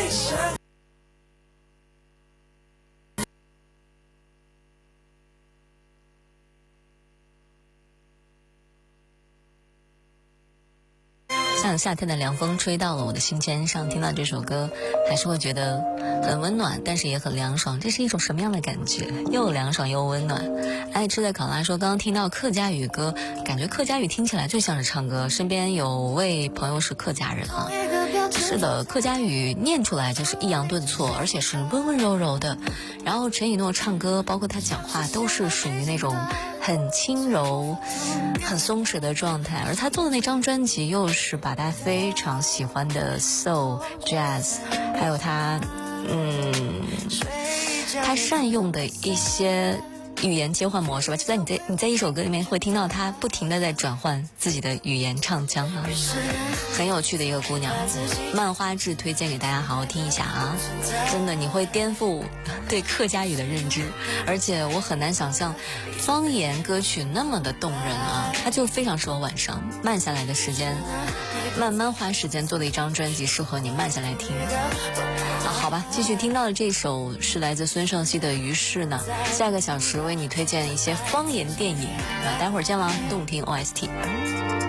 像夏天的凉风吹到了我的心尖上，听到这首歌还是会觉得很温暖，但是也很凉爽。这是一种什么样的感觉？又凉爽又温暖。爱吃的考拉说，刚刚听到客家语歌，感觉客家语听起来最像是唱歌。身边有位朋友是客家人啊，是的，客家语念出来就是抑扬顿挫，而且是温温柔柔的。然后陈以诺唱歌，包括他讲话，都是属于那种很轻柔、很松弛的状态。而他做的那张专辑，又是把他非常喜欢的 soul、jazz， 还有他善用的一些语言切换模式吧，就在你在一首歌里面会听到他不停地在转换自己的语言唱腔啊，很有趣的一个姑娘。漫花志推荐给大家好好听一下啊，真的你会颠覆对客家语的认知，而且我很难想象方言歌曲那么的动人啊，它就非常适合晚上慢下来的时间，慢慢花时间做的一张专辑，适合你慢下来听啊。好吧，继续听到的这首是来自孙盛希的《于是呢》，下个小时为你推荐一些方言电影，待会儿见了，动听 OST。